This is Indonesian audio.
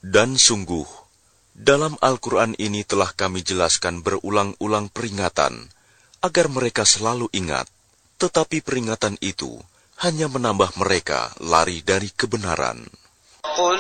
Dan sungguh, dalam Al-Quran ini telah kami jelaskan berulang-ulang peringatan, agar mereka selalu ingat, tetapi peringatan itu hanya menambah mereka lari dari kebenaran.